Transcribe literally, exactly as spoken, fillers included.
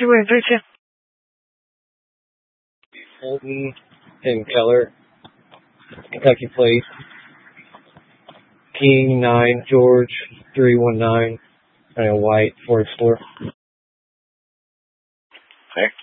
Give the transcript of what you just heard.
two eight three two. Holton and Keller, Kentucky plate. King nine George three one nine, and a white Ford Explorer. Okay.